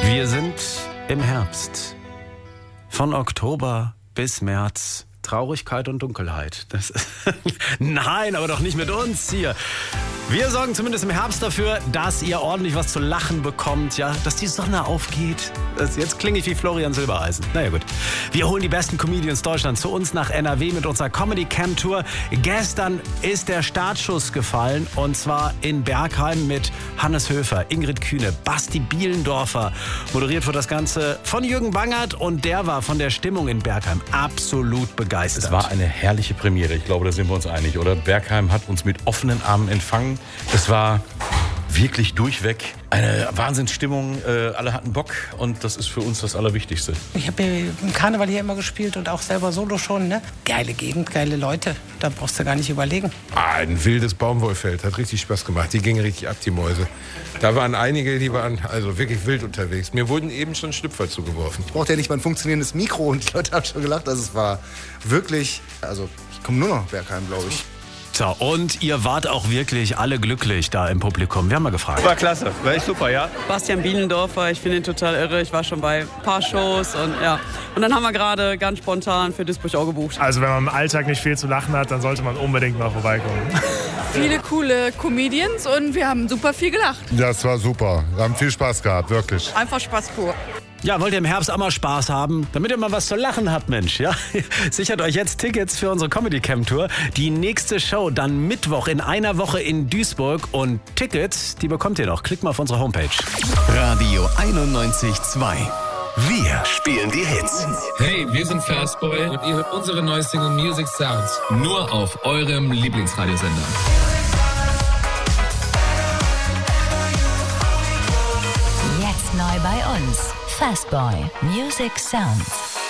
Wir sind im Herbst. Von Oktober bis März. Traurigkeit und Dunkelheit. Das ist Nein, aber doch nicht mit uns hier. Wir sorgen zumindest im Herbst dafür, dass ihr ordentlich was zu lachen bekommt, ja, dass die Sonne aufgeht. Jetzt klinge ich wie Florian Silbereisen. Naja gut. Wir holen die besten Comedians Deutschlands zu uns nach NRW mit unserer Comedy Camp Tour. Gestern ist der Startschuss gefallen und zwar in Bergheim mit Hannes Höfer, Ingrid Kühne, Basti Bielendorfer. Moderiert wird das Ganze von Jürgen Bangert und der war von der Stimmung in Bergheim absolut begeistert. Es war eine herrliche Premiere, ich glaube, da sind wir uns einig, oder? Bergheim hat uns mit offenen Armen empfangen. Es war wirklich durchweg eine Wahnsinnsstimmung. Alle hatten Bock und das ist für uns das Allerwichtigste. Ich habe im Karneval hier immer gespielt und auch selber solo schon. Ne? Geile Gegend, geile Leute. Da brauchst du gar nicht überlegen. Ein wildes Baumwollfeld, hat richtig Spaß gemacht. Die gingen richtig ab, die Mäuse. Da waren einige, die waren also wirklich wild unterwegs. Mir wurden eben schon Schlüpfer zugeworfen. Ich brauchte ja nicht mal ein funktionierendes Mikro und die Leute haben schon gelacht. Also es war wirklich, also ich komme nur noch nach Bergheim, glaube ich. So, und ihr wart auch wirklich alle glücklich da im Publikum. Wir haben mal gefragt. War klasse, war echt super, ja. Bastian Bielendorfer, ich finde ihn total irre. Ich war schon bei ein paar Shows und ja. Und dann haben wir gerade ganz spontan für Duisburg auch gebucht. Also wenn man im Alltag nicht viel zu lachen hat, dann sollte man unbedingt mal vorbeikommen. Viele coole Comedians und wir haben super viel gelacht. Ja, es war super. Wir haben viel Spaß gehabt, wirklich. Einfach Spaß pur. Ja, wollt ihr im Herbst auch mal Spaß haben? Damit ihr mal was zu lachen habt, Mensch, ja? Sichert euch jetzt Tickets für unsere Comedy Camp Tour. Die nächste Show dann Mittwoch in einer Woche in Duisburg. Und Tickets, die bekommt ihr noch. Klickt mal auf unsere Homepage. Radio 91.2. Wir spielen die Hits. Hey, wir sind Fastboy und ihr hört unsere neue Single Music Sounds. Nur auf eurem Lieblingsradiosender. Jetzt neu bei uns. Fastboy Music Sounds.